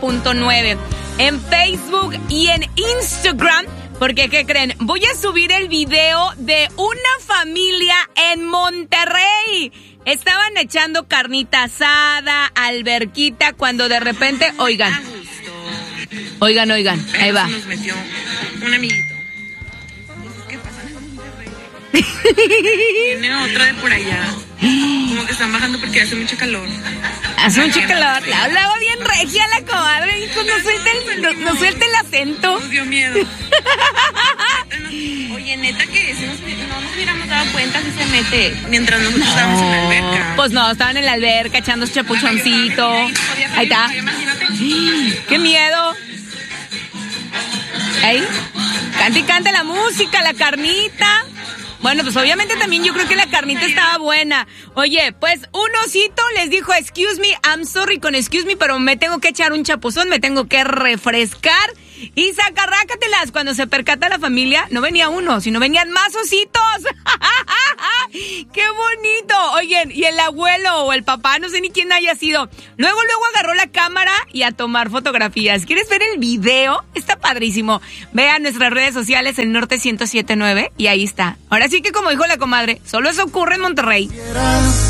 107.9. En Facebook y en Instagram, porque ¿qué creen? Voy a subir el video de una familia en Monterrey. Estaban echando carnita asada, alberquita, cuando de repente, oigan, ahí va. Nos metió un amiguito. ¿Qué pasa en Monterrey? Viene otro de por allá. Como que están bajando porque hace mucho calor. Hace mucho calor. La hablaba bien regia la comadre. Dijo, no suelte el acento. Nos dio miedo. Oye, neta que si no nos hubiéramos dado cuenta si se mete mientras nosotros estábamos en la alberca. Pues no, estaban en la alberca echando su chapuchoncito. Ahí está. ¡Qué miedo! Ahí. Canta y canta la música, la carnita. Bueno, pues obviamente también yo creo que la carnita estaba buena. Oye, pues un osito les dijo, excuse me, I'm sorry con excuse me, pero me tengo que echar un chapuzón, me tengo que refrescar. Y sacarrácatelas, cuando se percata la familia, no venía uno, sino venían más ositos. ¡Qué bonito! Oye, y el abuelo o el papá, no sé ni quién haya sido, luego agarró la cámara y a tomar fotografías. ¿Quieres ver el video? Está padrísimo. Vean nuestras redes sociales en Norte 107.9 y ahí está. Ahora sí que como dijo la comadre, solo eso ocurre en Monterrey.